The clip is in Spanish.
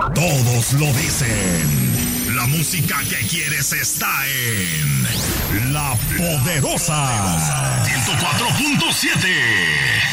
Todos lo dicen. La música que quieres está en La Poderosa 104.7.